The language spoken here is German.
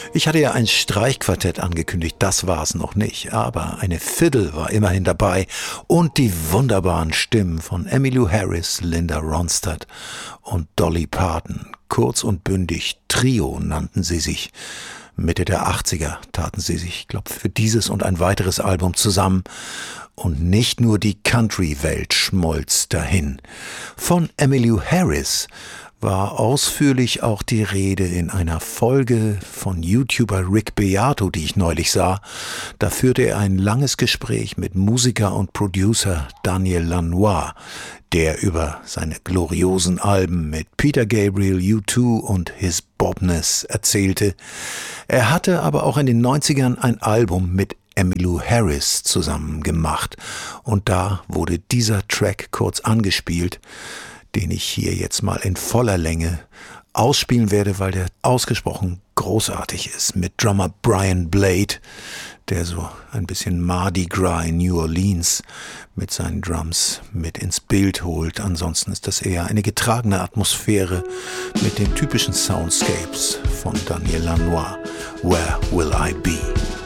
Ich hatte ja ein Streichquartett angekündigt, das war es noch nicht, aber eine Fiddle war immerhin dabei und die wunderbaren Stimmen von Emmylou Harris, Linda Ronstadt und Dolly Parton. Kurz und bündig, Trio nannten sie sich. Mitte der 80er taten sie sich, glaube für dieses und ein weiteres Album zusammen. Und nicht nur die Country-Welt schmolz dahin. Von Emmylou Harris war ausführlich auch die Rede in einer Folge von YouTuber Rick Beato, die ich neulich sah. Da führte er ein langes Gespräch mit Musiker und Producer Daniel Lanois, der über seine gloriosen Alben mit Peter Gabriel, U2 und His Bobness erzählte. Er hatte aber auch in den 90ern ein Album mit Emmylou Harris zusammen gemacht und da wurde dieser Track kurz angespielt, den ich hier jetzt mal in voller Länge ausspielen werde, weil der ausgesprochen großartig ist, mit Drummer Brian Blade, der so ein bisschen Mardi Gras in New Orleans mit seinen Drums mit ins Bild holt. Ansonsten ist das eher eine getragene Atmosphäre mit den typischen Soundscapes von Daniel Lanois. Where Will I Be?